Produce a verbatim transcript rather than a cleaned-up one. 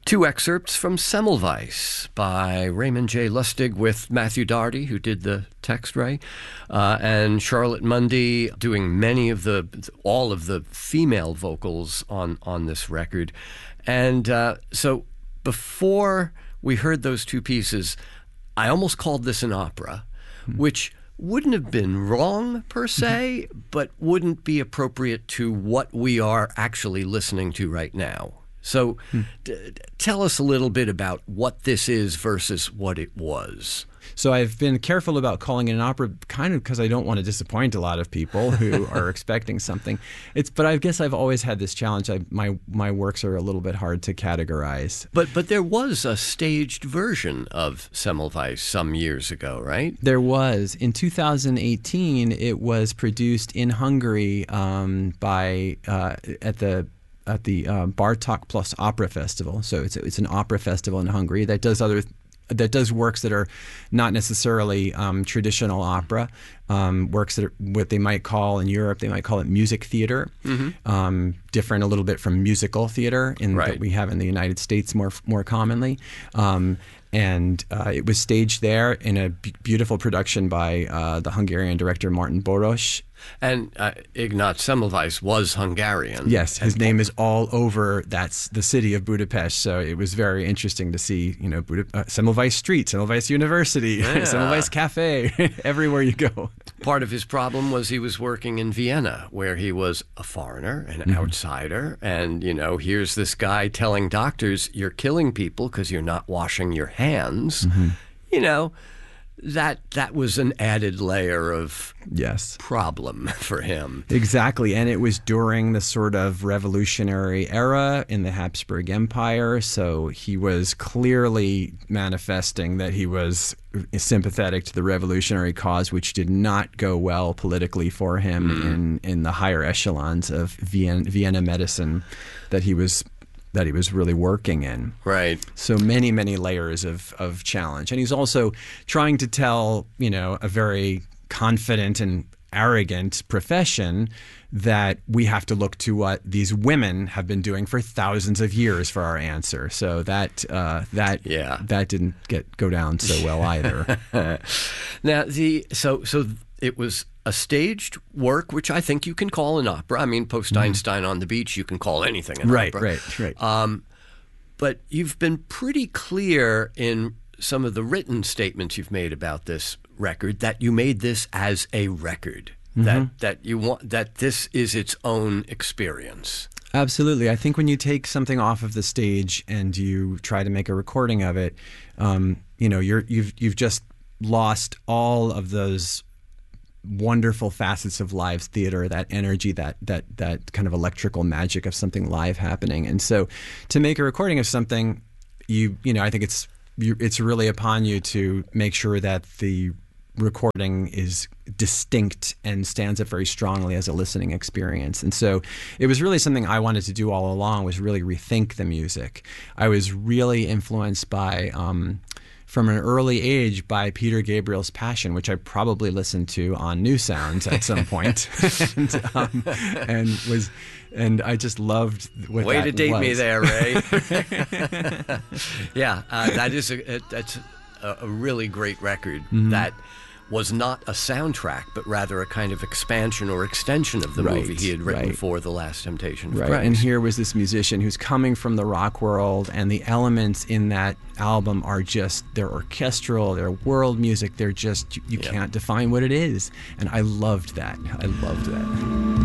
Two excerpts from Semmelweis by Raymond J. Lustig with Matthew Doherty, who did the text, Ray, uh, and Charlotte Mundy doing many of the, all of the female vocals on, on this record. And uh, so before we heard those two pieces, I almost called this an opera, mm-hmm. which wouldn't have been wrong per se, mm-hmm. but wouldn't be appropriate to what we are actually listening to right now. So hmm. d- tell us a little bit about what this is versus what it was. So I've been careful about calling it an opera, kind of because I don't want to disappoint a lot of people who are expecting something. It's, but I guess I've always had this challenge. I, my my works are a little bit hard to categorize. But but there was a staged version of Semmelweis some years ago, right? There was. In two thousand eighteen, it was produced in Hungary um, by uh, at the at the uh, Bartók Plus Opera Festival. So it's it's an opera festival in Hungary that does other that does works that are not necessarily um, traditional opera, um, works that are what they might call in Europe, they might call it music theater, mm-hmm. um, different a little bit from musical theater in right. that we have in the United States more more commonly. Um, And uh, it was staged there in a b- beautiful production by uh, the Hungarian director Martin Boros. And uh, Ignác Semmelweis was Hungarian. Yes, his name is all over that's the city of Budapest. So it was very interesting to see, you know, Buda- uh, Semmelweis Street, Semmelweis University, yeah. Semmelweis Cafe, everywhere you go. Part of his problem was he was working in Vienna, where he was a foreigner, an mm-hmm. outsider. And, you know, here's this guy telling doctors, you're killing people because you're not washing your hands. Mm-hmm. You know, that that was an added layer of yes problem for him. Exactly. And it was during the sort of revolutionary era in the Habsburg Empire. So he was clearly manifesting that he was sympathetic to the revolutionary cause, which did not go well politically for him mm. in, in the higher echelons of Vienna, Vienna medicine that he was that he was really working in. Right. So many, many layers of, of challenge. And he's also trying to tell, you know, a very confident and arrogant profession that we have to look to what these women have been doing for thousands of years for our answer. So that uh, that yeah. that didn't get go down so well either. Now the so so it was a staged work, which I think you can call an opera. I mean, post Einstein mm-hmm. on the Beach, you can call anything an right, opera. Right, right, right. Um, but you've been pretty clear in some of the written statements you've made about this record that you made this as a record. Mm-hmm. That that you want that this is its own experience. Absolutely. I think when you take something off of the stage and you try to make a recording of it, um, you know, you're you've you've just lost all of those wonderful facets of live theater, that energy, that that that kind of electrical magic of something live happening. And so to make a recording of something, you you know, I think it's you, it's really upon you to make sure that the recording is distinct and stands up very strongly as a listening experience. And so it was really something I wanted to do all along, was really rethink the music. I was really influenced by um, from an early age by Peter Gabriel's Passion, which I probably listened to on New Sounds at some point, and, um, and was, and I just loved what Way that to date was. me there, Ray. Yeah, uh, that is a, a that's a, a really great record mm-hmm. that was not a soundtrack, but rather a kind of expansion or extension of the right, movie he had written right. for The Last Temptation of right. Christ. And here was this musician who's coming from the rock world, and the elements in that album are just, they're orchestral, they're world music, they're just, you, you yep. can't define what it is. And I loved that. I loved that.